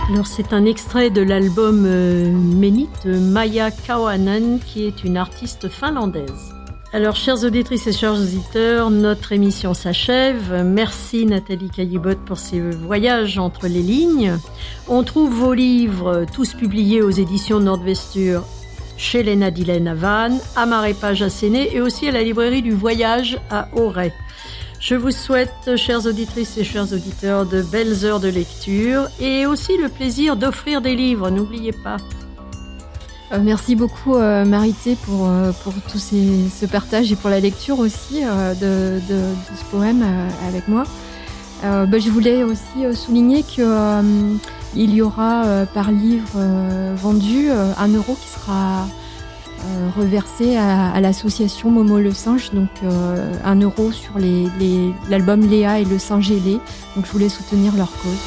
Alors c'est un extrait de l'album Menit de Maija Kauhanen, qui est une artiste finlandaise. Alors, chères auditrices et chers auditeurs, notre émission s'achève. Merci Nathalie Caillebotte pour ces voyages entre les lignes. On trouve vos livres tous publiés aux éditions Nordvestur chez Léna Dillén à Vannes, à Marépage à Séné et aussi à la librairie du Voyage à Auray. Je vous souhaite, chères auditrices et chers auditeurs, de belles heures de lecture et aussi le plaisir d'offrir des livres, n'oubliez pas. Merci beaucoup Marité pour tout ce partage et pour la lecture aussi de ce poème avec moi. Je voulais aussi souligner que il y aura par livre vendu 1 euro qui sera reversé à l'association Momo le Singe, donc 1 euro sur l'album Léa et le singe ailé. Donc je voulais soutenir leur cause.